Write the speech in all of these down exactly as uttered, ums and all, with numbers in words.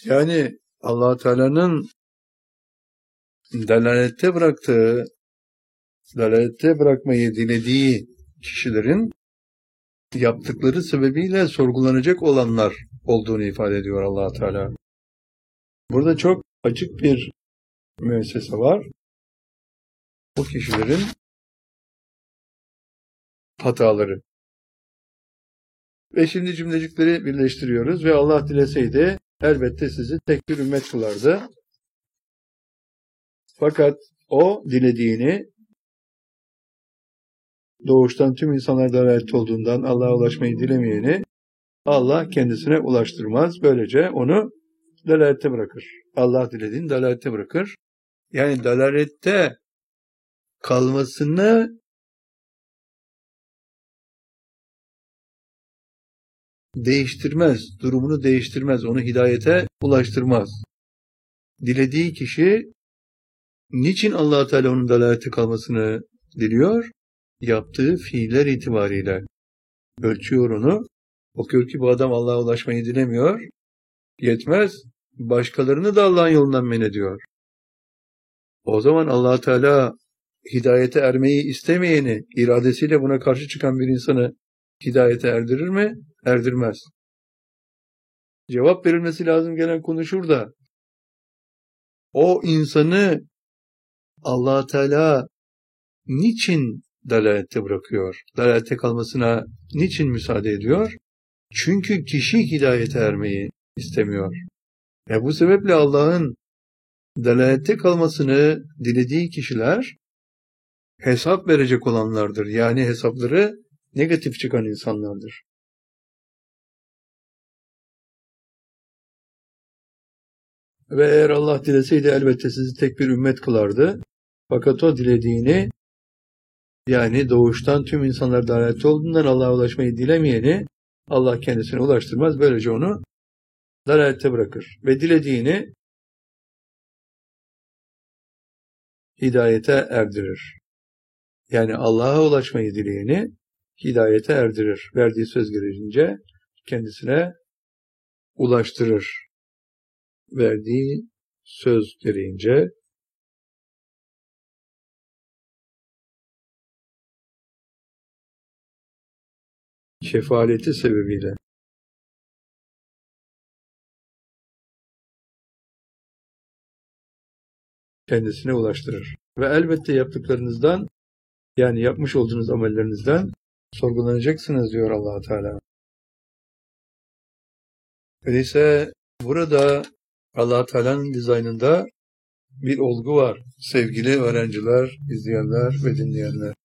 Yani Allah Teala'nın dalalette bıraktığı, dalalette bırakmayı dilediği kişilerin yaptıkları sebebiyle sorgulanacak olanlar olduğunu ifade ediyor Allah Teala. Burada çok açık bir müessese var. Bu kişilerin hataları. Ve şimdi cümlecikleri birleştiriyoruz ve Allah dileseydi elbette sizi tek bir ümmet kılardı. Fakat o dilediğini doğuştan tüm insanlar dalalette olduğundan Allah'a ulaşmayı dilemeyeni Allah kendisine ulaştırmaz. Böylece onu dalalette bırakır. Allah dilediğini dalalette bırakır. Yani dalalette kalmasını değiştirmez, durumunu değiştirmez, onu hidayete ulaştırmaz. Dilediği kişi niçin Allah Teala onun dalalette kalmasını diliyor? Yaptığı fiiller itibariyle ölçüyor onu. Bakıyor ki bu adam Allah'a ulaşmayı dilemiyor. Yetmez. Başkalarını da Allah'ın yolundan men ediyor. O zaman Allah Teala hidayete ermeyi istemeyeni, iradesiyle buna karşı çıkan bir insanı hidayete erdirir mi? Erdirmez. Cevap verilmesi lazım gelen konu şurada. O insanı Allah Teala niçin dalalette bırakıyor? Dalalette kalmasına niçin müsaade ediyor? Çünkü kişi hidayete ermeyi istemiyor. E bu sebeple Allah'ın dalalette kalmasını dilediği kişiler hesap verecek olanlardır. Yani hesapları negatif çıkan insanlardır. Ve eğer Allah dileseydi elbette sizi tek bir ümmet kılardı. Fakat o dilediğini, yani doğuştan tüm insanlar dalalette olduğundan Allah'a ulaşmayı dilemeyeni Allah kendisine ulaştırmaz. Böylece onu dalalette bırakır. Ve dilediğini hidayete erdirir. Yani Allah'a ulaşmayı dileyeni hidayete erdirir. Verdiği söz gereğince kendisine ulaştırır. Verdiği söz gereğince şefaaleti sebebiyle kendisine ulaştırır. Ve elbette yaptıklarınızdan, yani yapmış olduğunuz amellerinizden sorgulanacaksınız diyor Allah Teala. Öyleyse burada Allah Teala'nın dizaynında bir olgu var. Sevgili öğrenciler, izleyenler ve dinleyenler.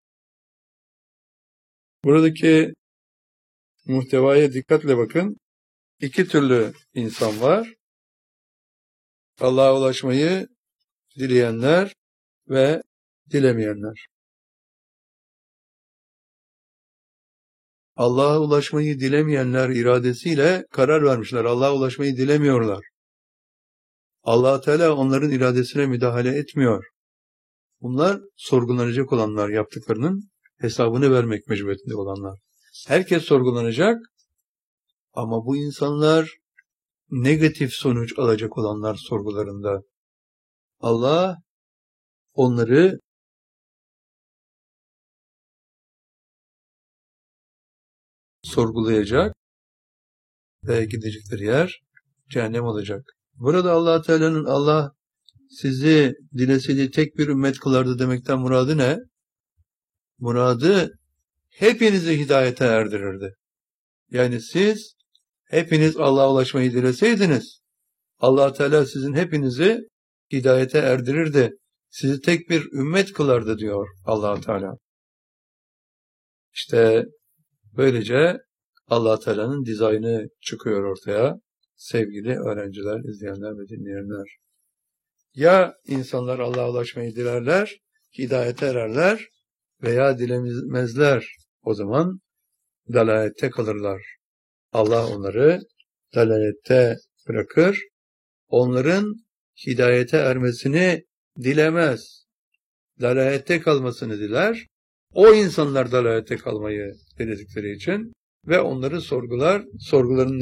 Buradaki muhtevaya dikkatle bakın. İki türlü insan var. Allah'a ulaşmayı dileyenler ve dilemeyenler. Allah'a ulaşmayı dilemeyenler iradesiyle karar vermişler. Allah'a ulaşmayı dilemiyorlar. Allah Teala onların iradesine müdahale etmiyor. Bunlar sorgulanacak olanlar, yaptıklarının hesabını vermek mecburiyetinde olanlar. Herkes sorgulanacak ama bu insanlar negatif sonuç alacak olanlar sorgularında. Allah onları sorgulayacak ve gidecekleri yer cehennem olacak. Burada Allah Teala'nın Allah sizi dileseydi tek bir ümmet kılardı demekten muradı ne? Muradı hepinizi hidayete erdirirdi. Yani siz hepiniz Allah'a ulaşmayı dileseydiniz Allah Teala sizin hepinizi hidayete erdirirdi. Sizi tek bir ümmet kılardı diyor Allah Teala. İşte böylece Allah Teala'nın dizaynı çıkıyor ortaya. Sevgili öğrenciler, izleyenler ve dinleyenler. Ya insanlar Allah'a ulaşmayı dilerler, hidayete ererler veya dilemezler. O zaman dalalette kalırlar. Allah onları dalalette bırakır. Onların hidayete ermesini dilemez. Dalalette kalmasını diler. O insanlar dalalette kalmayı diledikleri için ve onları sorgular, sorguların